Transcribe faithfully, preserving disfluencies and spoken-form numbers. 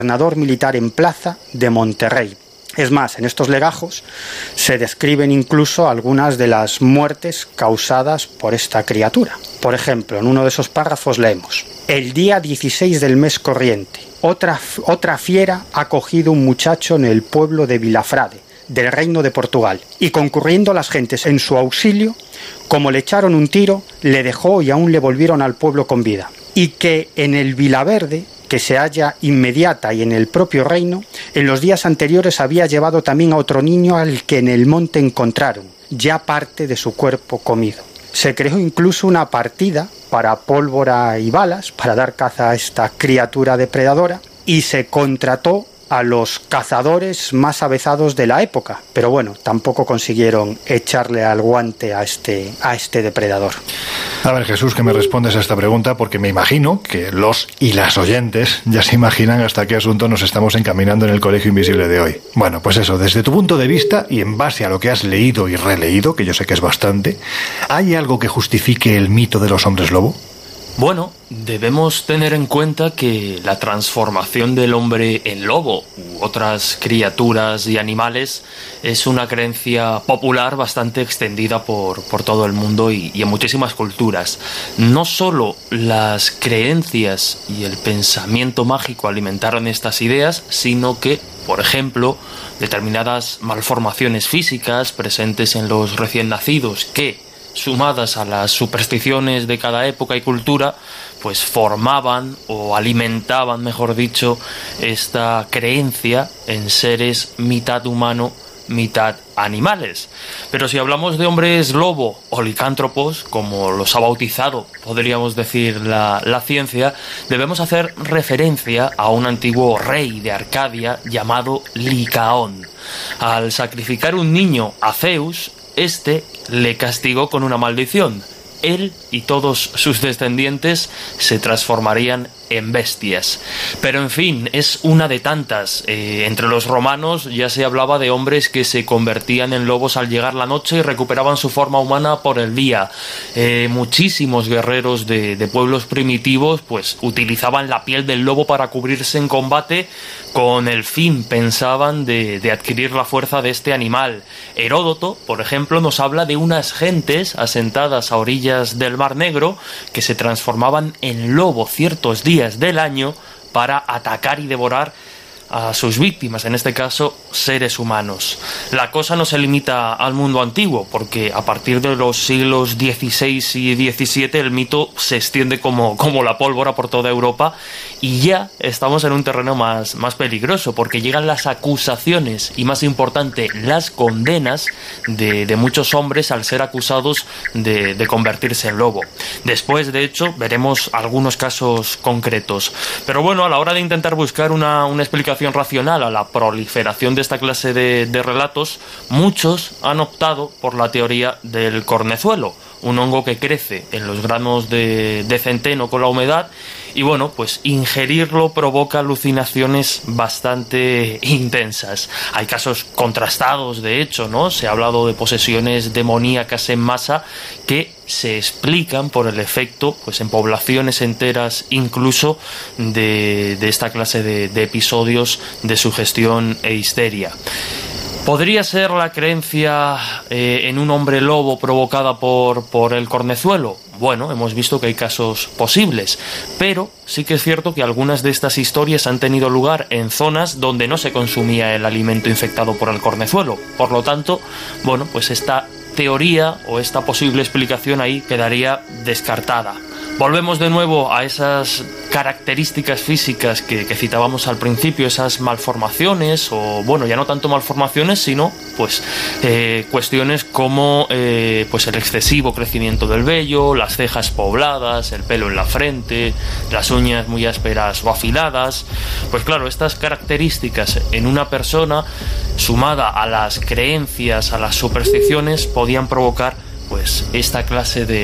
gobernador militar en plaza de Monterrey. Es más, en estos legajos se describen incluso algunas de las muertes causadas por esta criatura. Por ejemplo, en uno de esos párrafos leemos: el día dieciséis del mes corriente, otra, otra fiera ha cogido un muchacho en el pueblo de Vilafrade, del Reino de Portugal, y concurriendo las gentes en su auxilio, como le echaron un tiro, le dejó y aún le volvieron al pueblo con vida. Y que en el Vilaverde, que se halla inmediata y en el propio reino, en los días anteriores había llevado también a otro niño al que en el monte encontraron, ya parte de su cuerpo comido. Se creó incluso una partida para pólvora y balas, para dar caza a esta criatura depredadora, y se contrató a los cazadores más avezados de la época, pero bueno, tampoco consiguieron echarle al guante a este, a este depredador. A ver, Jesús, que me respondes a esta pregunta, porque me imagino que los y las oyentes ya se imaginan hasta qué asunto nos estamos encaminando en el Colegio Invisible de hoy. Bueno, pues eso, desde tu punto de vista y en base a lo que has leído y releído, que yo sé que es bastante, ¿hay algo que justifique el mito de los hombres lobo? Bueno, debemos tener en cuenta que la transformación del hombre en lobo u otras criaturas y animales es una creencia popular bastante extendida por, por todo el mundo y, y en muchísimas culturas. No solo las creencias y el pensamiento mágico alimentaron estas ideas, sino que, por ejemplo, determinadas malformaciones físicas presentes en los recién nacidos que, sumadas a las supersticiones de cada época y cultura, pues formaban o alimentaban, mejor dicho, esta creencia en seres mitad humano, mitad animales. Pero si hablamos de hombres lobo o licántropos, como los ha bautizado, podríamos decir, la, la ciencia, debemos hacer referencia a un antiguo rey de Arcadia llamado Licaón. Al sacrificar un niño a Zeus, este le castigó con una maldición. Él y todos sus descendientes se transformarían en bestias. Pero en fin, es una de tantas. Eh, entre los romanos ya se hablaba de hombres que se convertían en lobos al llegar la noche y recuperaban su forma humana por el día. Eh, muchísimos guerreros de, de pueblos primitivos pues utilizaban la piel del lobo para cubrirse en combate, con el fin, pensaban, de, de adquirir la fuerza de este animal. Heródoto, por ejemplo, nos habla de unas gentes asentadas a orillas del Mar Negro que se transformaban en lobo ciertos días del año para atacar y devorar a sus víctimas, en este caso seres humanos. La cosa no se limita al mundo antiguo, porque a partir de los siglos dieciséis y diecisiete el mito se extiende como, como la pólvora por toda Europa, y ya estamos en un terreno más, más peligroso, porque llegan las acusaciones y, más importante, las condenas de, de muchos hombres al ser acusados de, de convertirse en lobo. Después, de hecho, veremos algunos casos concretos. Pero bueno, a la hora de intentar buscar una, una explicación racional a la proliferación de esta clase de, de relatos, muchos han optado por la teoría del cornezuelo, un hongo que crece en los granos de, de centeno con la humedad, y bueno, pues ingerirlo provoca alucinaciones bastante intensas. Hay casos contrastados, de hecho, ¿no? Se ha hablado de posesiones demoníacas en masa que se explican por el efecto, pues en poblaciones enteras incluso, de, de esta clase de, de episodios de sugestión e histeria. ¿Podría ser la creencia eh, en un hombre lobo provocada por, por el cornezuelo? Bueno, hemos visto que hay casos posibles, pero sí que es cierto que algunas de estas historias han tenido lugar en zonas donde no se consumía el alimento infectado por el cornezuelo. Por lo tanto, bueno, pues esta teoría o esta posible explicación ahí quedaría descartada. Volvemos de nuevo a esas características físicas que, que citábamos al principio, esas malformaciones, o bueno, ya no tanto malformaciones, sino pues eh, cuestiones como eh, pues el excesivo crecimiento del vello, las cejas pobladas, el pelo en la frente, las uñas muy ásperas o afiladas. Pues claro, estas características en una persona, sumada a las creencias, a las supersticiones, podían provocar pues esta clase de